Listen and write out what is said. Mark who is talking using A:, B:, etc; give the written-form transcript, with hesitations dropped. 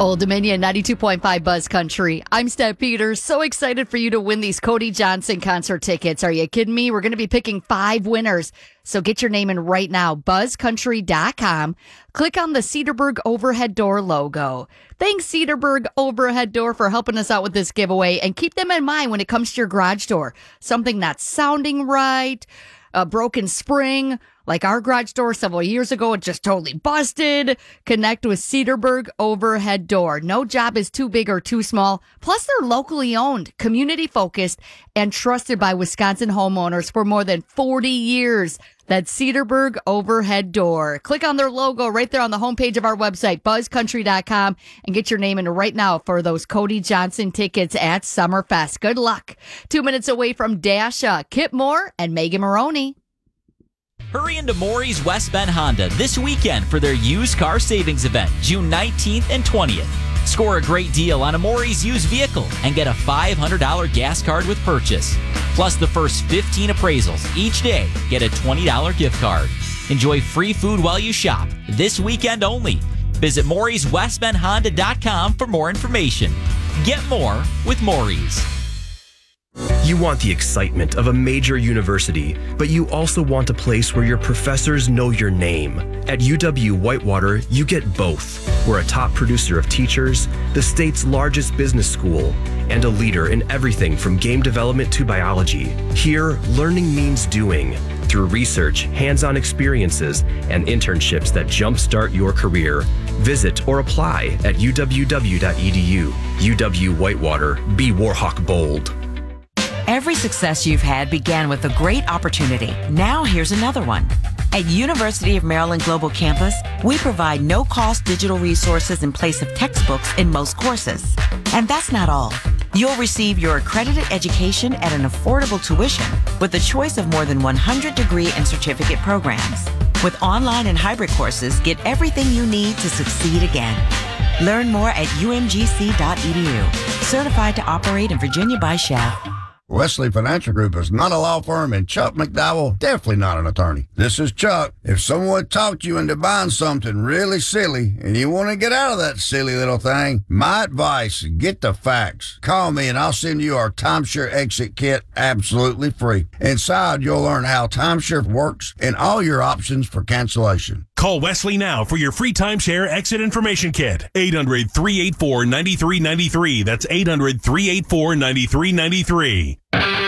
A: Old Dominion 92.5 Buzz Country. I'm Steph Peters. So excited for you to win these Cody Johnson concert tickets. Are you kidding me? We're going to be picking 5 winners. So get your name in right now. BuzzCountry.com. Click on the Cedarburg Overhead Door logo. Thanks, Cedarburg Overhead Door, for helping us out with this giveaway. And keep them in mind when it comes to your garage door. Something not sounding right, a broken spring. Like our garage door several years ago, it just totally busted. Connect with Cedarburg Overhead Door. No job is too big or too small. Plus, they're locally owned, community-focused, and trusted by Wisconsin homeowners for more than 40 years. That's Cedarburg Overhead Door. Click on their logo right there on the homepage of our website, buzzcountry.com, and get your name in right now for those Cody Johnson tickets at Summerfest. Good luck. 2 minutes away from Dasha, Kip Moore, and Megan Maroney.
B: Hurry into Maury's West Bend Honda this weekend for their used car savings event, June 19th and 20th. Score a great deal on a Maury's used vehicle and get a $500 gas card with purchase. Plus, the first 15 appraisals each day get a $20 gift card. Enjoy free food while you shop this weekend only. Visit Maury'sWestBendHonda.com for more information. Get more with Maury's.
C: You want the excitement of a major university, but you also want a place where your professors know your name. At UW-Whitewater, you get both. We're a top producer of teachers, the state's largest business school, and a leader in everything from game development to biology. Here, learning means doing, through research, hands-on experiences, and internships that jumpstart your career. Visit or apply at uww.edu. UW-Whitewater, be Warhawk bold.
D: Every success you've had began with a great opportunity. Now here's another one. At University of Maryland Global Campus, we provide no-cost digital resources in place of textbooks in most courses. And that's not all. You'll receive your accredited education at an affordable tuition with a choice of more than 100 degree and certificate programs. With online and hybrid courses, get everything you need to succeed again. Learn more at umgc.edu. Certified to operate in Virginia by SCHEV.
E: Wesley Financial Group is not a law firm, and Chuck McDowell definitely not an attorney. This is Chuck. If someone talked you into buying something really silly and you want to get out of that silly little thing, my advice, get the facts. Call me and I'll send you our timeshare exit kit absolutely free. Inside, you'll learn how timeshare works and all your options for cancellation.
F: Call Wesley now for your free timeshare exit information kit. 800-384-9393. That's 800-384-9393.